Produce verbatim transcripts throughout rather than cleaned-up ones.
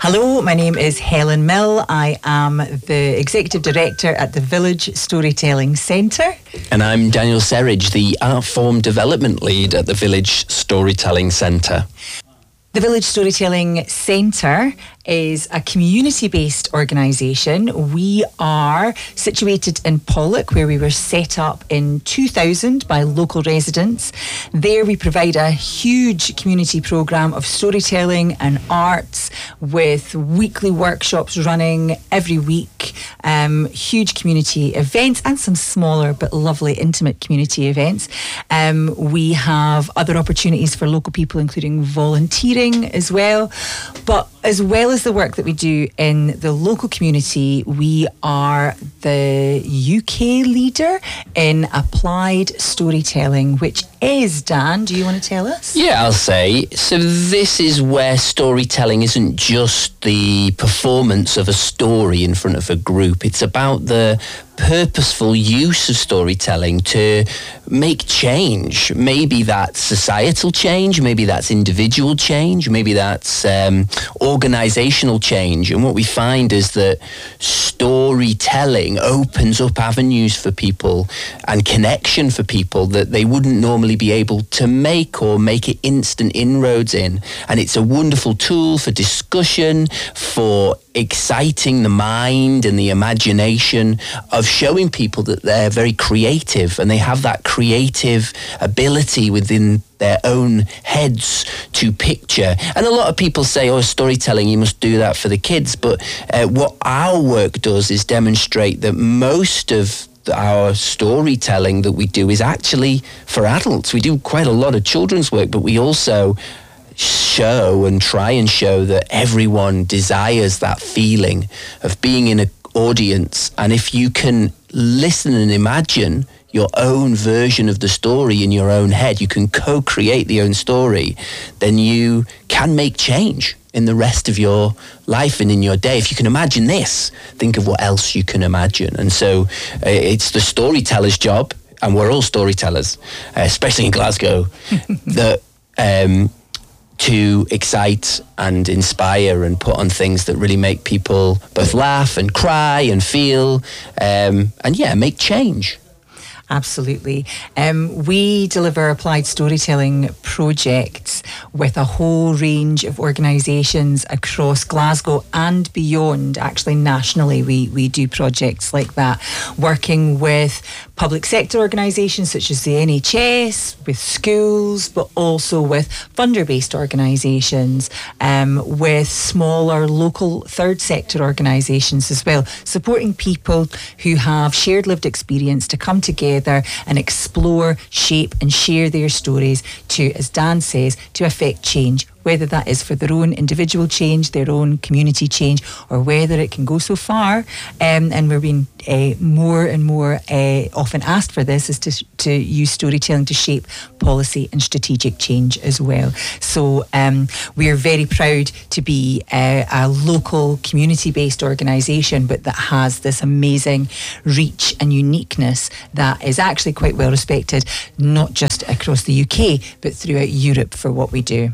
Hello, my name is Helen Mill. I am the Executive Director at the Village Storytelling Centre. And I'm Daniel Serridge, the Art Form Development Lead at the Village Storytelling Centre. The Village Storytelling Centre is a community-based organisation. We are situated in Pollok, where we were set up in two thousand by local residents. There we provide a huge community programme of storytelling and arts, with weekly workshops running every week, um, huge community events and some smaller but lovely intimate community events. Um, we have other opportunities for local people, including volunteering as well. But as well as the work that we do in the local community, we are the U K leader in applied storytelling, which is, Dan, do you want to tell us? Yeah, I'll say. So this is where storytelling isn't just the performance of a story in front of a group. It's about the purposeful use of storytelling to make change. Maybe that's societal change, maybe that's individual change, maybe that's um, organisational change. And what we find is that storytelling opens up avenues for people and connection for people that they wouldn't normally be able to make or make it instant inroads in. And it's a wonderful tool for discussion, for exciting the mind and the imagination, of showing people that they're very creative and they have that creative ability within their own heads to picture. And a lot of people say, oh, storytelling, you must do that for the kids. But uh, what our work does is demonstrate that most of our storytelling that we do is actually for adults. We do quite a lot of children's work, but we also show and try and show that everyone desires that feeling of being in an audience. And if you can listen and imagine your own version of the story in your own head, you can co-create the own story, then you can make change in the rest of your life and in your day. If you can imagine this, think of what else you can imagine. And so uh, it's the storyteller's job, and we're all storytellers, uh, especially in Glasgow, that um, to excite and inspire and put on things that really make people both laugh and cry and feel, um, and yeah, make change. Absolutely. Um, we deliver applied storytelling projects with a whole range of organisations across Glasgow and beyond. Actually, nationally, we, we do projects like that, working with public sector organisations such as the N H S, with schools, but also with funder-based organisations, um, with smaller local third sector organisations as well, supporting people who have shared lived experience to come together and explore, shape and share their stories to, as Dan says, to affect change, whether that is for their own individual change, their own community change, or whether it can go so far, um, and we're being uh, more and more uh, often asked for this, is to, to use storytelling to shape policy and strategic change as well. So um, we're very proud to be uh, a local community-based organisation, but that has this amazing reach and uniqueness that is actually quite well respected, not just across the U K, but throughout Europe for what we do.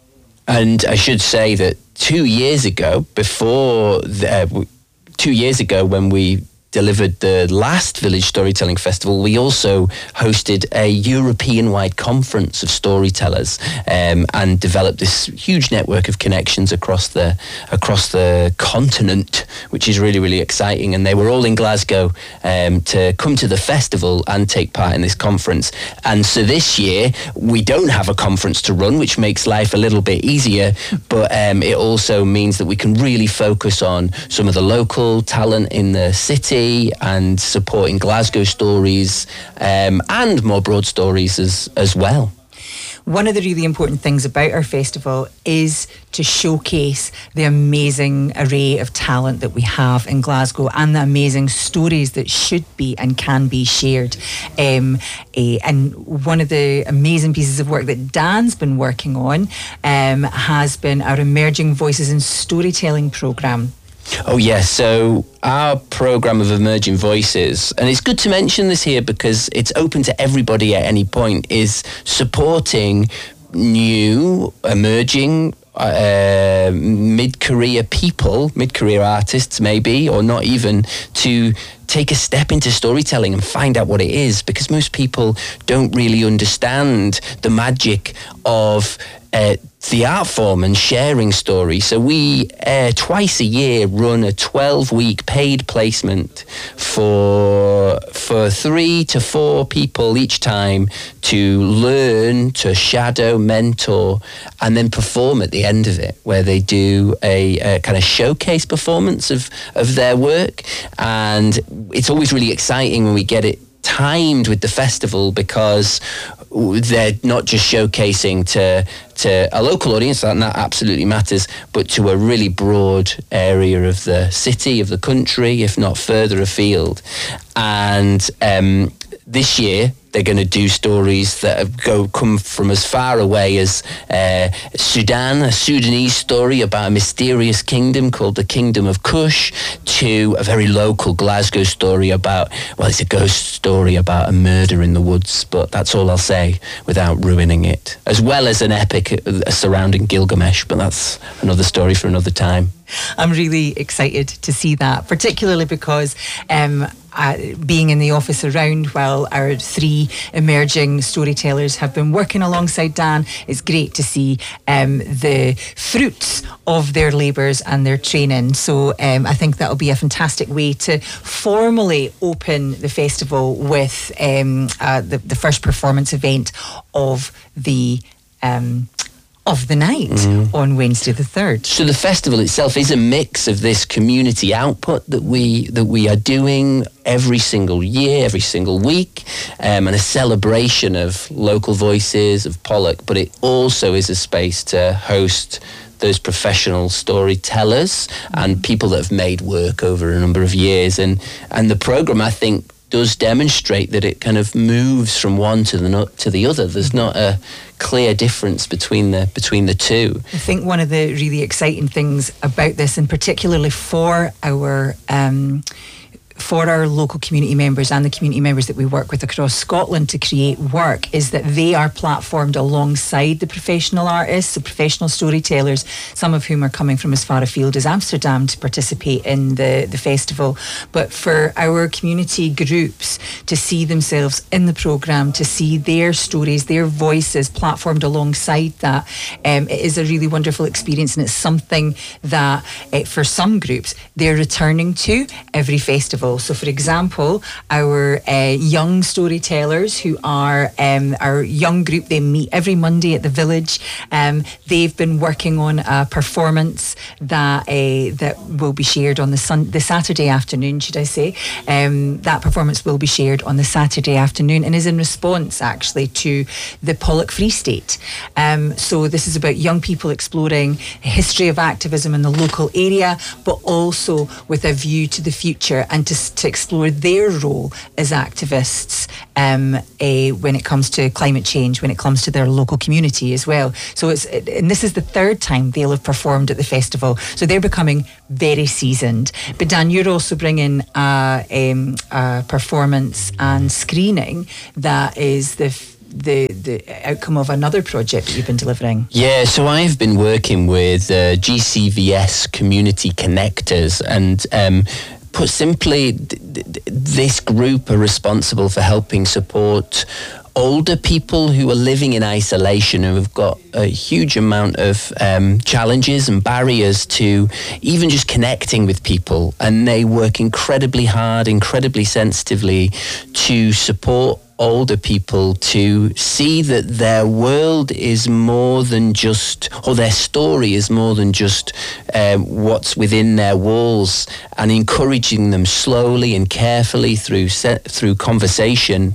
And I should say that two years ago, before the, uh, two years ago when we delivered the last Village Storytelling Festival, we also hosted a European-wide conference of storytellers, um, and developed this huge network of connections across the across the continent, which is really, really exciting. And they were all in Glasgow um, to come to the festival and take part in this conference. And so this year, we don't have a conference to run, which makes life a little bit easier, but um, it also means that we can really focus on some of the local talent in the city and supporting Glasgow stories, um, and more broad stories as, as well. One of the really important things about our festival is to showcase the amazing array of talent that we have in Glasgow and the amazing stories that should be and can be shared. Um, uh, and one of the amazing pieces of work that Dan's been working on um, has been our Emerging Voices in Storytelling programme. Oh yes, so our programme of Emerging Voices, and it's good to mention this here because it's open to everybody at any point, is supporting new, emerging uh, mid-career people, mid-career artists maybe, or not even, to take a step into storytelling and find out what it is, because most people don't really understand the magic of uh, the art form and sharing stories. So we uh, twice a year run a twelve-week paid placement for for three to four people each time to learn, to shadow, mentor, and then perform at the end of it, where they do a, a kind of showcase performance of, of their work. And it's always really exciting when we get it timed with the festival, because they're not just showcasing to to a local audience, and that absolutely matters, but to a really broad area of the city, of the country, if not further afield. And um, this year, they're going to do stories that go come from as far away as uh, Sudan, a Sudanese story about a mysterious kingdom called the Kingdom of Kush, to a very local Glasgow story about, well, it's a ghost story about a murder in the woods, but that's all I'll say without ruining it. As well as an epic surrounding Gilgamesh, but that's another story for another time. I'm really excited to see that, particularly because um, uh, being in the office around while our three emerging storytellers have been working alongside Dan, it's great to see um, the fruits of their labours and their training. So um, I think that'll be a fantastic way to formally open the festival with um, uh, the, the first performance event of the um, of the night mm. on Wednesday the third. So the festival itself is a mix of this community output that we that we are doing every single year, every single week, um, and a celebration of local voices, of Pollock, but it also is a space to host those professional storytellers and people that have made work over a number of years. And and the programme, I think, does demonstrate that it kind of moves from one to the no- to the other. There's not a clear difference between the between the two. I think one of the really exciting things about this, and particularly for our um, for our local community members and the community members that we work with across Scotland to create work, is that they are platformed alongside the professional artists, the professional storytellers, some of whom are coming from as far afield as Amsterdam to participate in the, the festival. But for our community groups to see themselves in the programme, to see their stories, their voices platformed alongside that, um, it is a really wonderful experience, and it's something that uh, for some groups they're returning to every festival. So, for example, our uh, young storytellers, who are um, our young group, they meet every Monday at the village. Um, they've been working on a performance that uh, that will be shared on the sun, the Saturday afternoon, should I say? Um, that performance will be shared on the Saturday afternoon, and is in response, actually, to the Pollock Free State. Um, so, this is about young people exploring a history of activism in the local area, but also with a view to the future and to to explore their role as activists um, uh, when it comes to climate change, when it comes to their local community as well. So it's, and this is the third time they'll have performed at the festival, so they're becoming very seasoned. But Dan, you're also bringing a, um, a performance and screening that is the the the outcome of another project that you've been delivering. Yeah, so I've been working with uh, G C V S Community Connectors, and um, put simply, th- th- this group are responsible for helping support older people who are living in isolation, who have got a huge amount of um, challenges and barriers to even just connecting with people. And they work incredibly hard, incredibly sensitively to support older people to see that their world is more than just, or their story is more than just uh, what's within their walls, and encouraging them slowly and carefully through se- through conversation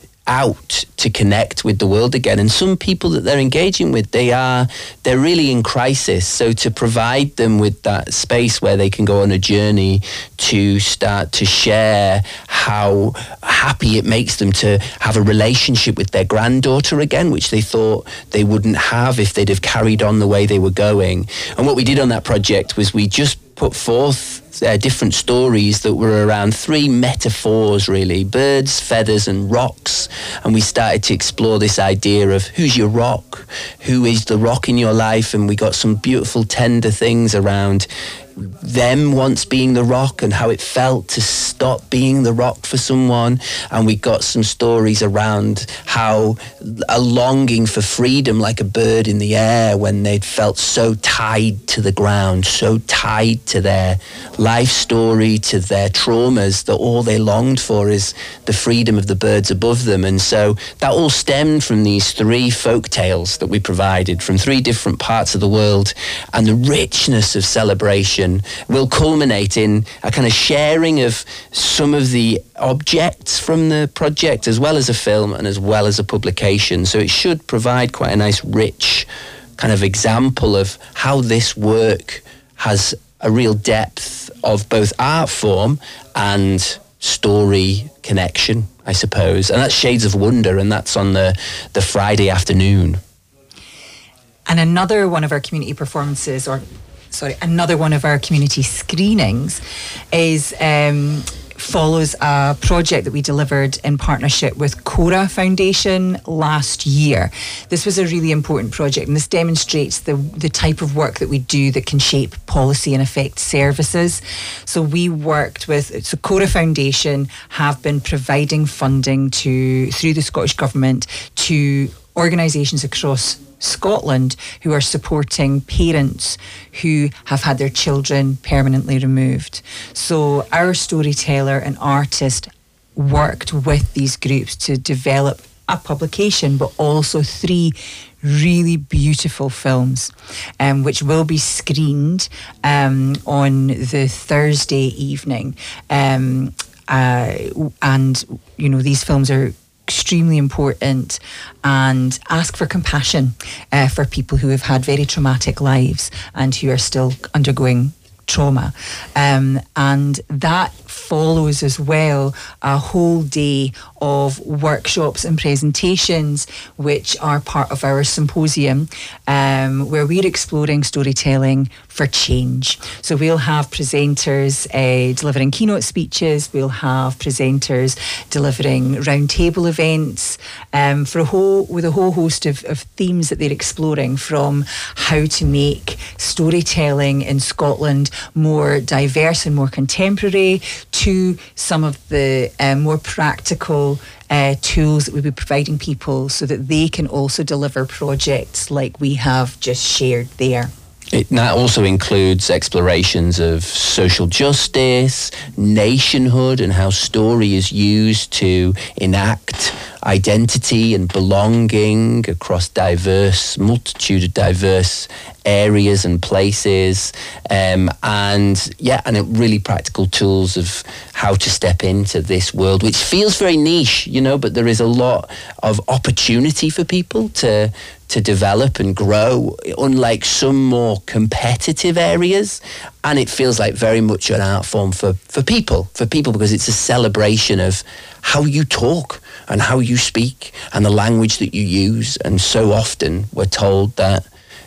out to connect with the world again. And some people that they're engaging with, they are they're really in crisis, so to provide them with that space where they can go on a journey to start to share how happy it makes them to have a relationship with their granddaughter again, which they thought they wouldn't have if they'd have carried on the way they were going. And what we did on that project was we just put forth uh, different stories that were around three metaphors, really: birds, feathers, and rocks. And we started to explore this idea of who's your rock, who is the rock in your life, and we got some beautiful, tender things around them once being the rock and how it felt to stop being the rock for someone. And we got some stories around how a longing for freedom, like a bird in the air, when they'd felt so tied to the ground, so tied to their life story, to their traumas, that all they longed for is the freedom of the birds above them. And so that all stemmed from these three folk tales that we provided from three different parts of the world, and the richness of celebration will culminate in a kind of sharing of some of the objects from the project, as well as a film and as well as a publication. So it should provide quite a nice, rich kind of example of how this work has a real depth of both art form and story connection, I suppose. And that's Shades of Wonder, and that's on the, the Friday afternoon. And another one of our community performances, or sorry, another one of our community screenings is um, follows a project that we delivered in partnership with Cora Foundation last year. This was a really important project, and this demonstrates the, the type of work that we do that can shape policy and affect services. So we worked with, so Cora Foundation have been providing funding to through the Scottish Government to organisations across Scotland who are supporting parents who have had their children permanently removed. So our storyteller and artist worked with these groups to develop a publication, but also three really beautiful films, um, which will be screened um, on the Thursday evening. Um, uh, and, you know, these films are extremely important and ask for compassion uh, for people who have had very traumatic lives and who are still undergoing trauma. Um, and that follows as well a whole day of workshops and presentations which are part of our symposium, um, where we're exploring storytelling for change. So we'll have presenters uh, delivering keynote speeches, we'll have presenters delivering roundtable events um, for a whole with a whole host of, of themes that they're exploring, from how to make storytelling in Scotland more diverse and more contemporary, to some of the uh, more practical uh, tools that we'll be providing people so that they can also deliver projects like we have just shared there. It, that also includes explorations of social justice, nationhood, and how story is used to enact identity and belonging across diverse, multitude of diverse areas and places, um, and yeah, and it really practical tools of how to step into this world, which feels very niche, you know, but there is a lot of opportunity for people to to develop and grow, unlike some more competitive areas. And it feels like very much an art form for, for people, for people, because it's a celebration of how you talk and how you speak and the language that you use. And so often we're told that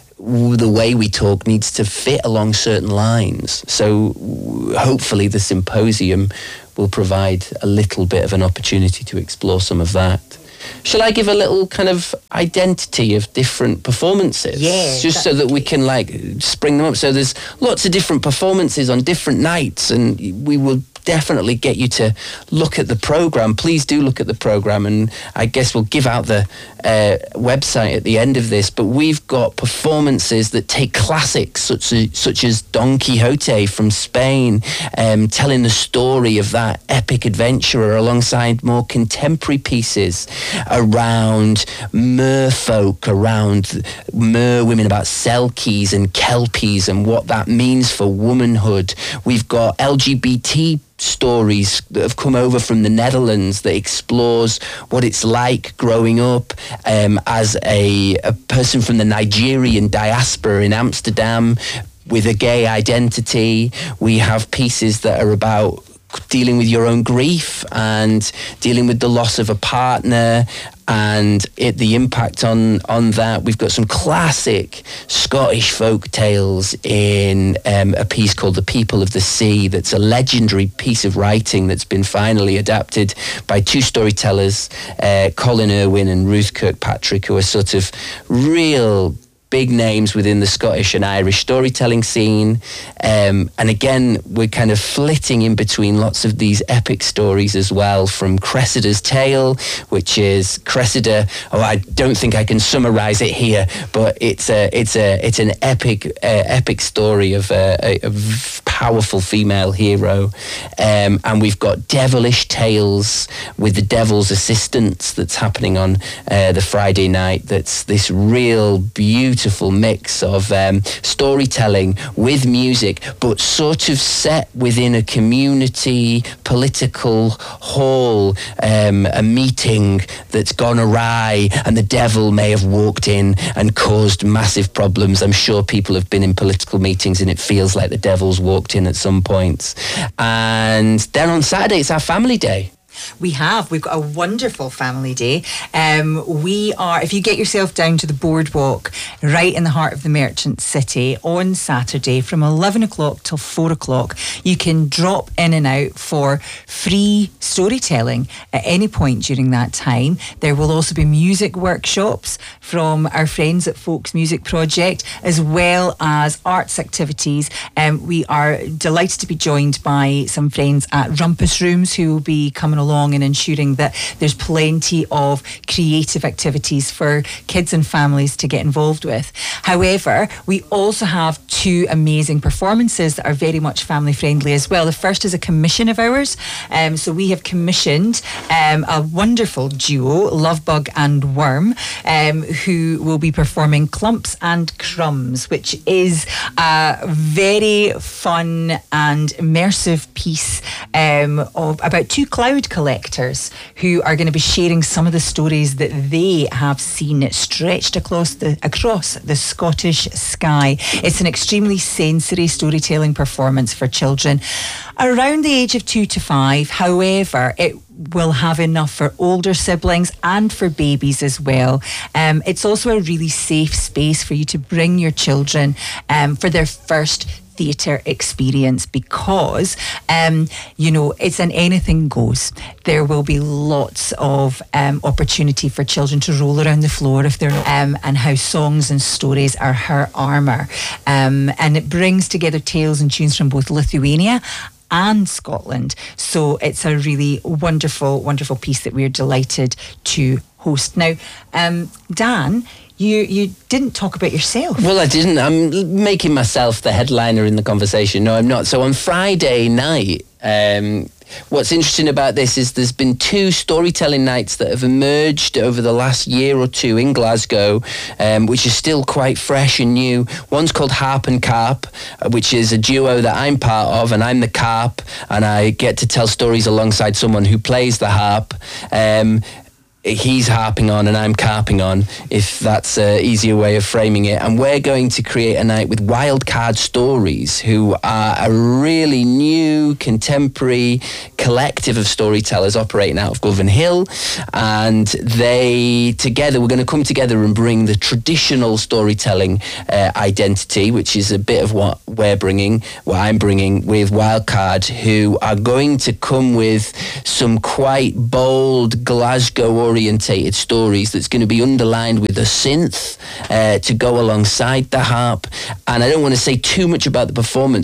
the way we talk needs to fit along certain lines. So hopefully the symposium will provide a little bit of an opportunity to explore some of that. Shall I give a little kind of identity of different performances? Yeah. Just so that we can like spring them up. So there's lots of different performances on different nights, and we will definitely get you to look at the programme. Please do look at the programme, and I guess we'll give out the uh, website at the end of this, but we've got performances that take classics such as, such as Don Quixote from Spain, um, telling the story of that epic adventurer, alongside more contemporary pieces around merfolk, around mer women, about Selkies and Kelpies and what that means for womanhood. We've got L G B T stories that have come over from the Netherlands that explores what it's like growing up um, as a, a person from the Nigerian diaspora in Amsterdam with a gay identity. We have pieces that are about dealing with your own grief and dealing with the loss of a partner and it, the impact on, on that. We've got some classic Scottish folk tales in um, a piece called The People of the Sea that's a legendary piece of writing that's been finally adapted by two storytellers, uh, Colin Irwin and Ruth Kirkpatrick, who are sort of real big names within the Scottish and Irish storytelling scene. Um, and again, we're kind of flitting in between lots of these epic stories as well, from Cressida's Tale, which is Cressida. Oh, I don't think I can summarize it here, but it's a, it's a, it's an epic, uh, epic story of a, a, a powerful female hero. Um, and we've got Devilish Tales with the Devil's Assistants that's happening on uh, the Friday night. That's this real beautiful beautiful mix of um, storytelling with music, but sort of set within a community political hall, um, a meeting that's gone awry, and the devil may have walked in and caused massive problems. I'm sure people have been in political meetings and it feels like the devil's walked in at some points. And then on Saturday, it's our family day. We have. We've got a wonderful family day. Um, we are, if you get yourself down to the boardwalk right in the heart of the Merchant City on Saturday from eleven o'clock till four o'clock, you can drop in and out for free storytelling at any point during that time. There will also be music workshops from our friends at Folks Music Project, as well as arts activities. Um, we are delighted to be joined by some friends at Rumpus Rooms who will be coming along along and ensuring that there's plenty of creative activities for kids and families to get involved with. However, we also have two amazing performances that are very much family friendly as well. The first is a commission of ours. Um, so we have commissioned um, a wonderful duo, Lovebug and Worm, um, who will be performing Clumps and Crumbs, which is a very fun and immersive piece um, of about two cloud collectors who are going to be sharing some of the stories that they have seen stretched across the across the Scottish sky. It's an extremely sensory storytelling performance for children around the age of two to five. However, it will have enough for older siblings and for babies as well. Um, it's also a really safe space for you to bring your children um, for their first theatre experience, because um, you know, it's an anything goes. There will be lots of um, opportunity for children to roll around the floor if they're not, um, and how songs and stories are her armour. Um, and it brings together tales and tunes from both Lithuania and Scotland. So it's a really wonderful, wonderful piece that we're delighted to host. Now, um, Dan, You you didn't talk about yourself. Well, I didn't. I'm making myself the headliner in the conversation. No, I'm not. So on Friday night, um, what's interesting about this is there's been two storytelling nights that have emerged over the last year or two in Glasgow, um, which is still quite fresh and new. One's called Harp and Carp, which is a duo that I'm part of, and I'm the carp, and I get to tell stories alongside someone who plays the harp. Um, He's harping on and I'm carping on, if that's an easier way of framing it. And we're going to create a night with Wildcard Stories, who are a really new, contemporary collective of storytellers operating out of Govan Hill. And they, together, we're going to come together and bring the traditional storytelling uh, identity, which is a bit of what we're bringing, what I'm bringing with Wildcard, who are going to come with some quite bold Glasgow orientated stories that's going to be underlined with a synth uh, to go alongside the harp. And I don't want to say too much about the performance